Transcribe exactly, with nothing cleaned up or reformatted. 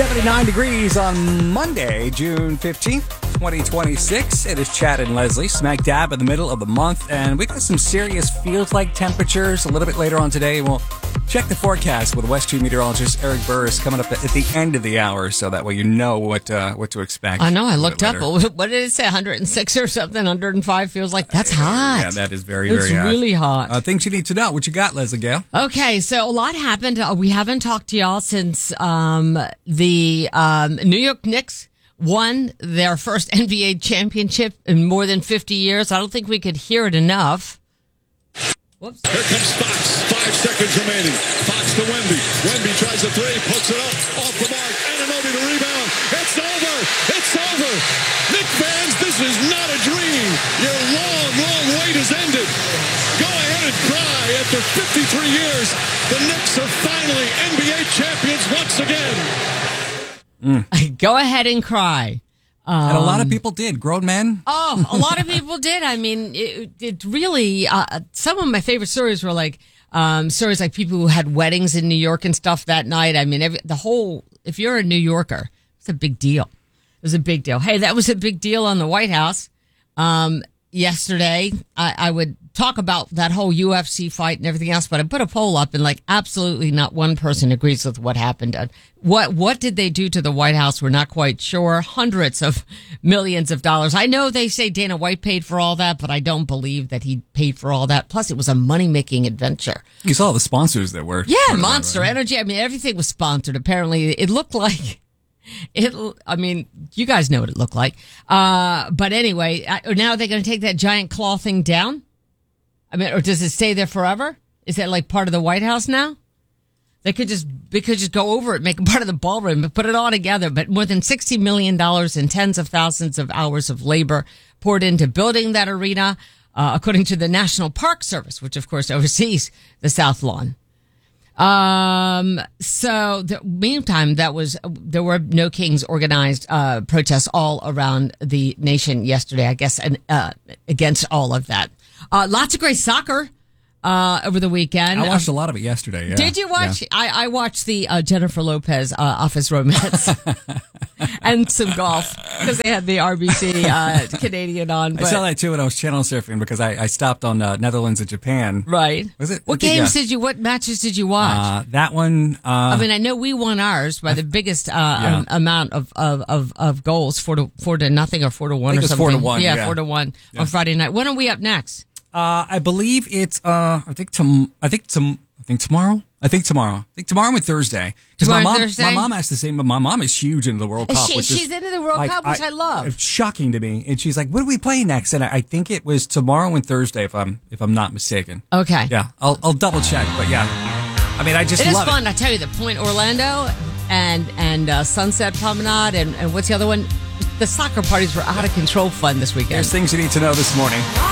seventy-nine degrees on Monday, June fifteenth, twenty twenty-six. It is Chad and Leslie, smack dab in the middle of the month. And we got some serious feels-like temperatures a little bit later on today. We'll check the forecast with West two meteorologist Eric Burris coming up at the end of the hour, so that way you know what uh, what to expect. I know. I looked up. What did it say? one hundred six or something? one hundred five feels like that's hot. Yeah, that is very, it's very hot. It's really hot. Uh, things you need to know. What you got, Leslie Gale? Okay, so a lot happened. Uh, we haven't talked to y'all since um, the um, New York Knicks won their first N B A championship in more than fifty years. I don't think we could hear it enough. Whoops. Here comes Fox. Five seconds remaining. Fox to Wemby. Wemby tries a three, pokes it up, off the mark. Anunoby to rebound. It's over. It's over. Knick fans, this is not a dream. Your long, long wait has ended. Go ahead and cry. After fifty-three years, the Knicks are finally N B A champions once again. Mm. Go ahead and cry. Um, and a lot of people did. Grown men. Oh, a lot of people did. I mean, it, it really, uh, some of my favorite stories were like, um, stories like people who had weddings in New York and stuff that night. I mean, every, the whole, if you're a New Yorker, it's a big deal. It was a big deal. Hey, that was a big deal on the White House. Um, yesterday, I, I would talk about that whole U F C fight and everything else, but I put a poll up and like absolutely not one person agrees with what happened. What, what did they do to the White House? We're not quite sure. Hundreds of millions of dollars. I know they say Dana White paid for all that, but I don't believe that he paid for all that. Plus it was a money-making adventure. You saw the sponsors that were. Yeah, Monster Energy. I mean, everything was sponsored. Apparently it looked like It, I mean, you guys know what it looked like. Uh, but anyway, now they're going to take that giant claw thing down? I mean, or does it stay there forever? Is that like part of the White House now? They could just, they could just go over it, make it part of the ballroom, put it all together. But more than sixty million dollars and tens of thousands of hours of labor poured into building that arena, uh, according to the National Park Service, which of course oversees the South Lawn. Um, so the, meantime, that was, there were No Kings organized, uh, protests all around the nation yesterday, I guess, and, uh, against all of that. Uh, lots of great soccer, uh, over the weekend. I watched a lot of it yesterday. Yeah. Did you watch? Yeah. I, I watched the, uh, Jennifer Lopez, uh, Office Romance and some golf because they had the R B C, uh, Canadian on. But, I saw that too when I was channel surfing because I, I stopped on, uh, Netherlands and Japan. Right. Was it? What games did you, what matches did you watch? Uh, that one, uh, I mean, I know we won ours by the biggest, uh, yeah. um, amount of, of, of, of goals, four to, four to nothing or four to one I think or it was something. Four to one. Yeah, yeah. four to one yeah. on Friday night. When are we up next? Uh, I believe it's, uh, I think, tom- I think, tom- I think tomorrow. I think tomorrow. I think tomorrow and Thursday. Because my mom, Thursday? my mom asked the same, but my mom is huge into the World Cup. She, which she's is, into the World like, Cup, which I, I love. It's shocking to me. And she's like, "What do we play next?" And I, I think it was tomorrow and Thursday, if I'm, if I'm not mistaken. Okay. Yeah, I'll, I'll double check. But yeah, I mean, I just it love is fun. It. I tell you, the Point Orlando and and uh, Sunset Promenade and, and what's the other one? The soccer parties were out of control fun this weekend. There's things you need to know this morning.